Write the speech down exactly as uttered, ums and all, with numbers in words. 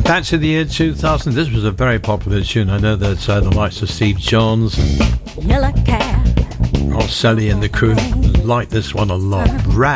That's in the year two thousand. This was a very popular tune. I know that uh, the likes of Steve Johns and Yellow cab. Ross Selly and the crew like this one a lot. Rag.